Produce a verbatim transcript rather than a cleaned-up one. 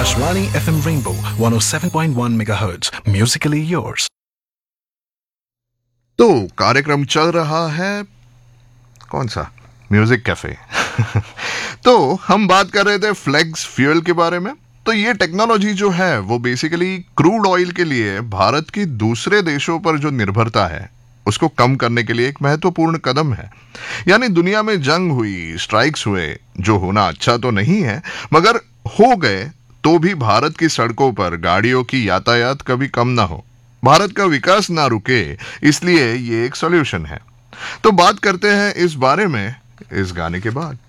Akashvani F M Rainbow one oh seven point one megahertz. Musically yours. तो कार्यक्रम चल रहा है कौन सा म्यूजिक कैफे। तो हम बात कर रहे थे फ्लेक्स फ्यूल के बारे में। तो ये टेक्नोलॉजी जो है वो बेसिकली क्रूड ऑयल के लिए भारत की दूसरे देशों पर जो निर्भरता है उसको कम करने के लिए एक महत्वपूर्ण कदम है। यानी दुनिया में जंग हुई, स्ट्राइक्स हुए, जो होना अच्छा तो नहीं है, मगर हो गए तो भी भारत की सड़कों पर गाड़ियों की यातायात कभी कम ना हो, भारत का विकास ना रुके, इसलिए ये एक सॉल्यूशन है। तो बात करते हैं इस बारे में इस गाने के बाद।